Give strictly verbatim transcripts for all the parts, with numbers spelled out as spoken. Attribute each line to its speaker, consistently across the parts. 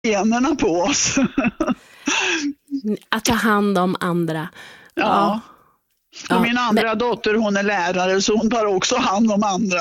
Speaker 1: generna på oss.
Speaker 2: Att ta hand om andra.
Speaker 1: Ja.
Speaker 2: Ja.
Speaker 1: Och
Speaker 2: Ja,
Speaker 1: min andra
Speaker 2: men,
Speaker 1: dotter, hon är lärare, så hon tar också hand om andra.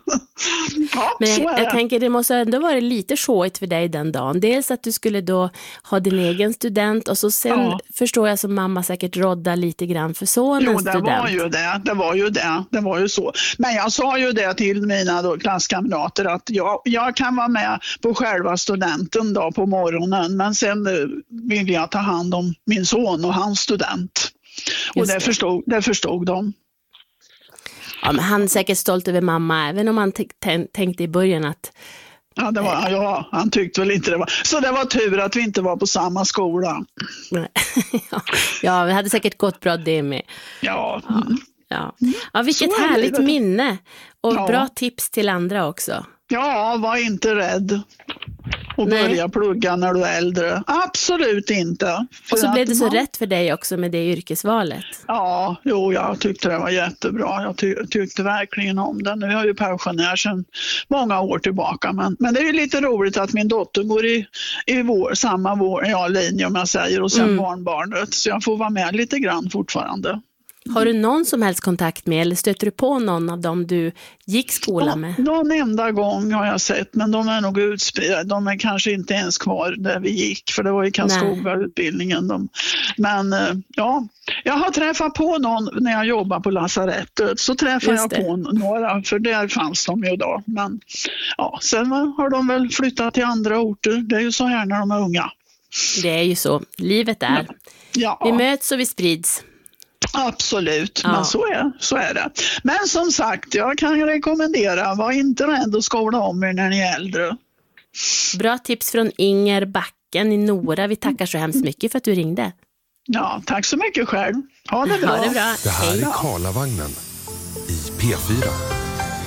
Speaker 1: Ja,
Speaker 2: men
Speaker 1: så
Speaker 2: jag,
Speaker 1: är
Speaker 2: jag
Speaker 1: det.
Speaker 2: tänker det måste ändå vara lite sjåigt för dig den dagen. Dels att du skulle då ha din egen student och så sen
Speaker 1: Ja.
Speaker 2: förstår jag som mamma säkert rodda lite grann för sonens
Speaker 1: Jo, det
Speaker 2: student.
Speaker 1: var ju det. Det var ju det. Det var ju så. Men jag sa ju det till mina då, klasskamrater att jag, jag kan vara med på själva studenten då på morgonen, men sen eh, vill jag ta hand om min son och hans student. Och
Speaker 2: Just
Speaker 1: det
Speaker 2: det.
Speaker 1: förstod, det förstod de.
Speaker 2: Ja, men han är säkert stolt över mamma, även om han t- t- tänkte i början att
Speaker 1: Ja, det var, ja, han tyckte väl inte det var. Så det var tur att vi inte var på samma skola.
Speaker 2: ja, vi hade säkert gått bra det med.
Speaker 1: Ja,
Speaker 2: Ja, ja. ja vilket
Speaker 1: Så är
Speaker 2: härligt
Speaker 1: livet.
Speaker 2: minne. Och
Speaker 1: Ja.
Speaker 2: bra tips till andra också.
Speaker 1: ja, var inte rädd. Och
Speaker 2: Nej.
Speaker 1: börja plugga när du är äldre. Absolut inte. För
Speaker 2: Och så blev
Speaker 1: att
Speaker 2: det så
Speaker 1: man-
Speaker 2: rätt för dig också med det yrkesvalet.
Speaker 1: Ja, jo, jag tyckte det var jättebra. Jag ty- tyckte verkligen om det. Nu är jag ju pensionär sedan många år tillbaka. Men, men det är ju lite roligt att min dotter går i, i vår, samma vår, ja, linje om jag säger, och sen
Speaker 2: Mm.
Speaker 1: barnbarnet. Så jag får vara med lite grann fortfarande.
Speaker 2: Har du någon som helst kontakt med eller stöter du på någon av dem du gick skola med?
Speaker 1: Ja, någon enda gång har jag sett, men de är nog utspridda. De är kanske inte ens kvar där vi gick, för det var i Karlskoga-utbildningen. De. Men eh, ja, jag har träffat på någon när jag jobbade på lasarettet. Så träffade
Speaker 2: Just
Speaker 1: jag
Speaker 2: det.
Speaker 1: på några, för där fanns de ju då. Men ja, sen har de väl flyttat till andra orter. Det är ju så här när de är unga.
Speaker 2: Det är ju så. Livet är.
Speaker 1: Ja.
Speaker 2: Vi möts och vi sprids.
Speaker 1: Absolut,
Speaker 2: Ja.
Speaker 1: men så är, så är det. Men som sagt, jag kan rekommendera, var inte rädd att skola om er när ni är äldre.
Speaker 2: Bra tips från Inger Backen i Nora. Vi tackar så hemskt mycket för att du ringde.
Speaker 1: Ja, tack så mycket själv. Ha det bra.
Speaker 2: Ha det bra.
Speaker 3: Det här
Speaker 2: Hej.
Speaker 3: är Karlavagnen i P fyra.